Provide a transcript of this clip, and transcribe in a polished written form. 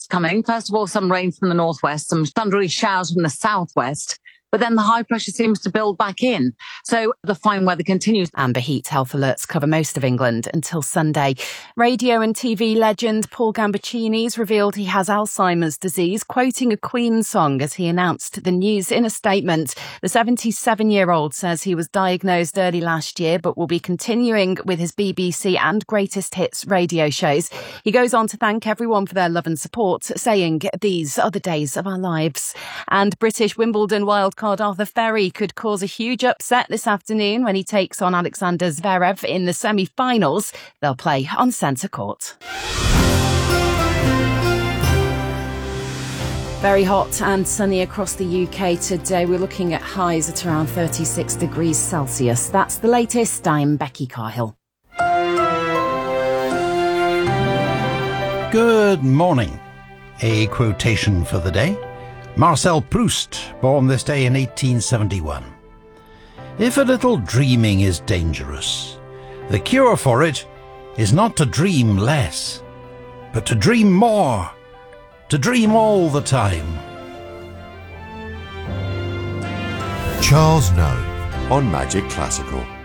coming. First of all, some rain from the northwest, some thundery showers from the southwest. But then the high pressure seems to build back in. So the fine weather continues. Amber heat health alerts cover most of England until Sunday. Radio and TV legend Paul Gambaccini's revealed he has Alzheimer's disease, quoting a Queen song as he announced the news in a statement. The 77-year-old says he was diagnosed early last year, but will be continuing with his BBC and Greatest Hits radio shows. He goes on to thank everyone for their love and support, saying, "These are the days of our lives." And British Wimbledon wildcard Arthur Ferry could cause a huge upset this afternoon when he takes on Alexander Zverev in the semi-finals. They'll play on centre court. Very hot and sunny across the UK today. We're looking at highs at around 36 degrees Celsius. That's the latest. I'm Becky Carhill. Good morning. A quotation for the day. Marcel Proust, born this day in 1871. If a little dreaming is dangerous, the cure for it is not to dream less, but to dream more, to dream all the time. Charles Noe on Magic Classical.